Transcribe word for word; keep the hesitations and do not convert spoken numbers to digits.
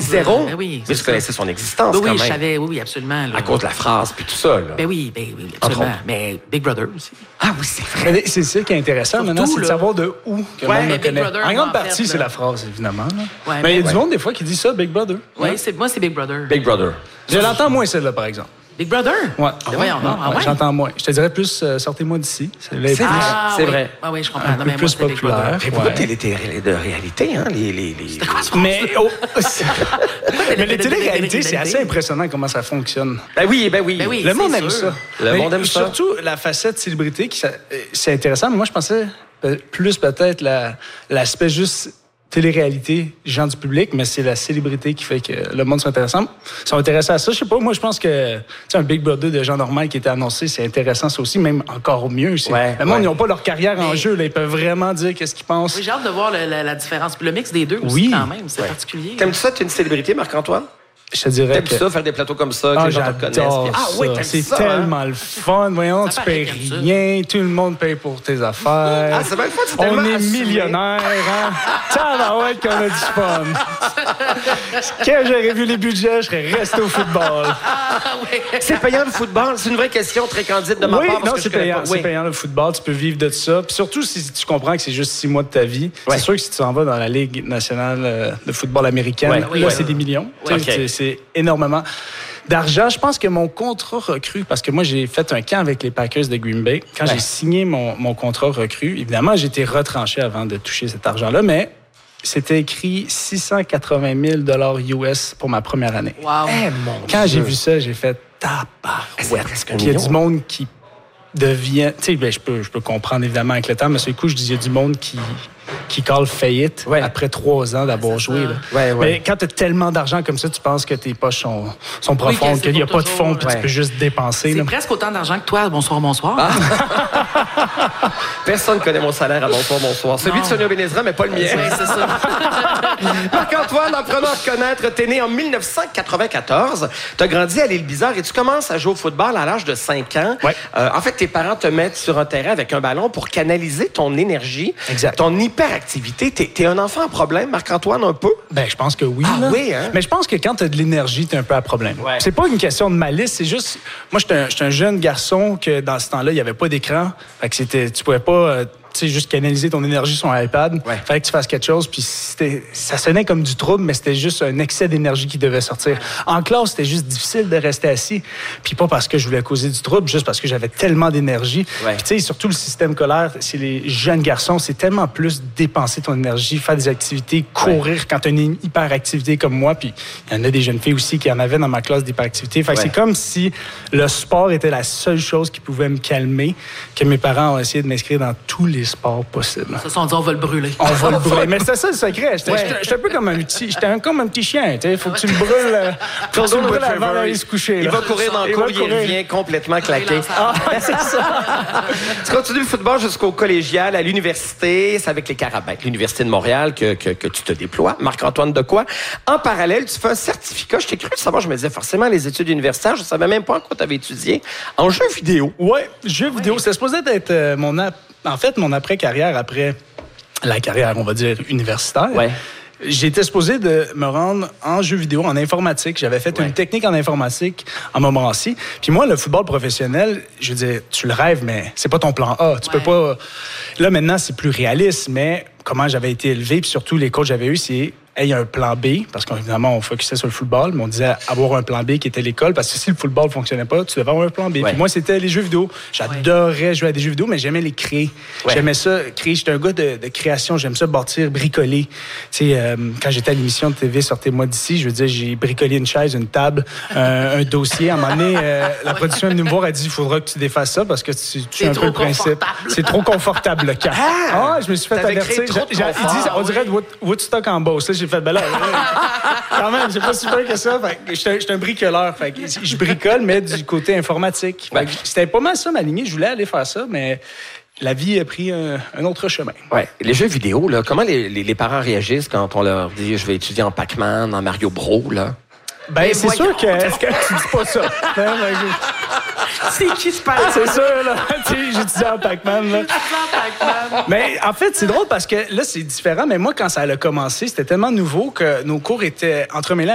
zéro? Ben oui, mais tu connaissais son existence ben oui, quand même. Oui, je savais, oui, oui, absolument. Là. À cause de la phrase, puis tout ça. Là. Ben oui, ben oui, absolument. Mais Big Brother aussi. Ah oui, c'est vrai. Mais c'est ça qui est intéressant Surtout, maintenant, c'est de là. savoir de où que le Ouais, monde le Big connaît. Brother, en grande en partie, fait, c'est là. la phrase, évidemment. Là. Ouais, mais il y a mais- du monde, des fois, qui dit ça, Big Brother. Oui, c'est, moi, c'est Big Brother. Big Brother. Je l'entends moins, celle-là, par exemple. Big Brother? Ouais. Ben voyons, non, ah ouais? J'entends moins. Je te dirais plus, euh, sortez-moi d'ici. C'est, là, C'est plus- vrai. Ah, C'est oui. vrai. Ah oui, je comprends. Un Non, peu mais moi, plus c'était Big populaire. Brother. Mais beaucoup Ouais. de télé de réalité, hein? Les, les, les... C'était quoi ça? Mais, oh, mais les téléréalités, c'est assez impressionnant comment ça fonctionne. Ben oui, ben oui. Ben oui. Le monde c'est aime sûr. ça. Le Mais monde aime ça. Surtout la facette célébrité, qui, ça- c'est intéressant. Mais moi, je pensais pe- plus peut-être la- l'aspect juste télé-réalité, gens du public, mais c'est la célébrité qui fait que le monde sont intéressant. Ils sont intéressés à ça. Je sais pas, moi, je pense que tu sais, un Big Brother de gens normaux qui était annoncé, c'est intéressant, ça aussi, même encore mieux. C'est, Ouais, le monde, ouais. ils n'ont pas leur carrière en Mais- jeu. Là, ils peuvent vraiment dire qu'est-ce qu'ils pensent. Oui, j'ai hâte de voir le- la, la différence. Puis le mix des deux aussi, Oui. quand même. C'est Ouais. particulier. T'aimes-tu ça, tu es une célébrité, Marc-Antoine? Je te dirais T'aimes que... ça, faire des plateaux comme ça, que Ah, les gens te reconnaissent? j'adore puis- Ah ça. oui, t'aimes c'est ça, hein? tellement le fun. Voyons, Ça tu paraît payes qu'il aime ça. rien, tout le monde paye pour tes affaires. Ah, c'est bien le fun, c'est On tellement est assumé. millionnaires, hein? Tabarouette qu'on a du fun. Quand j'aurais vu les budgets, je serais resté au football. Ah oui. C'est payant le football? C'est une vraie question très candide de ma Oui, part. parce non, que c'est je connais payant. pas. C'est Oui. payant le football, tu peux vivre de ça. Puis surtout si tu comprends que c'est juste six mois de ta vie. Ouais. C'est sûr que si tu en vas dans la Ligue nationale euh, de football américaine, Ouais, là, oui, ouais. c'est des millions. Ouais. Tu sais, Ok. c'est, c'est énormément d'argent. Je pense que mon contrat recrue, parce que moi, j'ai fait un camp avec les Packers de Green Bay. Quand Ouais. j'ai signé mon, mon contrat recrue, évidemment, j'ai été retranché avant de toucher cet argent-là, mais c'était écrit six cent quatre-vingt mille dollars U S pour ma première année. Wow. Eh, mon Quand Dieu. j'ai vu ça, j'ai fait tabarouette. C'est presque un Puis il y a million. du monde qui devient... Tu sais, ben, je peux, je peux comprendre évidemment avec le temps, mais sur le coup, je dis il y a du monde qui, qui call faillite Ouais. après trois ans d'avoir C'est joué. ça. Là. Ouais, ouais. Mais quand tu as tellement d'argent comme ça, tu penses que tes poches sont, sont profondes, que c'est qu'il n'y a pour pas de toujours, fonds, puis ouais. tu peux juste dépenser. C'est là. presque autant d'argent que toi. Bonsoir, bonsoir. Personne ne connaît mon salaire à bonsoir, bonsoir. Celui Non. de Sonia Bénézra, mais pas le mien. Oui, c'est ça. Marc-Antoine, apprenant à te connaître, t'es né en dix-neuf cent quatre-vingt-quatorze. T'as grandi à l'Île Bizarre et tu commences à jouer au football à l'âge de cinq ans. Ouais. Euh, en fait, tes parents te mettent sur un terrain avec un ballon pour canaliser ton énergie, Exact. ton hyperactivité. T'es, t'es un enfant à problème, Marc-Antoine, un peu? Ben, je pense que oui. Ah là. oui, hein? Mais je pense que quand tu as de l'énergie, tu es un peu à problème. Ouais. C'est pas une question de malice, c'est juste. Moi, j'étais un, j'étais un jeune garçon que dans ce temps-là, il n'y avait pas d'écran. Fait que c'était, tu pouvais pas. euh, tu sais, juste canaliser ton énergie sur un iPad. Ouais. Fallait que tu fasses quelque chose. Puis c'était, ça sonnait comme du trouble, mais c'était juste un excès d'énergie qui devait sortir. En classe, c'était juste difficile de rester assis. Puis pas parce que je voulais causer du trouble, juste parce que j'avais tellement d'énergie. Ouais. Puis tu sais, surtout le système scolaire, c'est les jeunes garçons, c'est tellement plus dépenser ton énergie, faire des activités, courir quand tu as une hyperactivité comme moi. Puis il y en a des jeunes filles aussi qui en avaient dans ma classe d'hyperactivité. Fait que Ouais. c'est comme si le sport était la seule chose qui pouvait me calmer, que mes parents ont essayé de m'inscrire dans tous les sports possibles. Ça, on dit on va le brûler. On va le brûler. Mais c'était ça le secret. J'étais, Ouais. j'étais- j'étais un peu comme un petit, j'étais un, comme un petit chien. Il faut que tu le brûles, euh, faut que tu le brûles avant d'aller se coucher. Il là. va courir dans le Il cours, va il courir. revient complètement claqué. Il lance la- Ah, c'est ça. Tu continues le football jusqu'au collégial, à l'université. C'est avec les Carabins, l'Université de Montréal, que, que, que tu te déploies. Marc-Antoine Decoy. En parallèle, tu fais un certificat. Je t'ai cru savoir, je me disais forcément les études universitaires. Je ne savais même pas en quoi tu avais étudié. En jeux vidéo. Ouais, jeux vidéo. C'est supposé être euh, mon ap- en fait mon après-carrière, après la carrière, on va dire, universitaire. Ouais. J'étais supposé de me rendre en jeux vidéo, en informatique. J'avais fait Ouais. une technique en informatique en Montmorency. Puis moi, le football professionnel, je veux dire, tu le rêves, mais c'est pas ton plan A. Tu Ouais. peux pas... Là, maintenant, c'est plus réaliste, mais comment j'avais été élevé, puis surtout les coachs que j'avais eu, c'est... Hey, il y a un plan B, parce qu'évidemment, on focusait sur le football, mais on disait avoir un plan B qui était l'école, parce que si le football ne fonctionnait pas, tu devais avoir un plan B. Ouais. Puis moi, c'était les jeux vidéo. J'adorais jouer à des jeux vidéo, mais j'aimais les créer. Ouais. J'aimais ça, créer. J'étais un gars de, de création, j'aime ça bâtir, bricoler. Tu sais, euh, quand j'étais à l'émission de T V Sortez-moi d'ici, je veux dire, j'ai bricolé une chaise, une table, un, un dossier. À un moment donné, euh, la production est venue me voir, elle dit, il faudra que tu défasses ça, parce que tu, tu sais un trop peu le principe. confortable. C'est trop confortable, le camp. Ah, je me suis fait T'avais avertir. créé trop de J'ai- j'ai- Ils confort. disent, on dirait de oui. Wood- Woodstock en Beauce. Là, j'ai fait, ben là, quand même, c'est pas super que ça. Fait que j'étais j'étais un bricoleur. Fait que je bricole, mais du côté informatique. Fait que c'était pas mal ça, ma lignée. Je voulais aller faire ça, mais la vie a pris un, un autre chemin. Ouais. Les jeux vidéo, là, comment les, les, les parents réagissent quand on leur dit je vais étudier en Pac-Man, en Mario Bros, là? Ben, Mais c'est voyons. sûr que, est-ce que tu dis pas ça? Hein, ben, je- C'est qui se parle? c'est sûr, là. Tu sais, j'étudiais en Pac-Man, là. Pac-Man. Mais en fait, c'est drôle parce que là, c'est différent. Mais moi, quand ça a commencé, c'était tellement nouveau que nos cours étaient entremêlés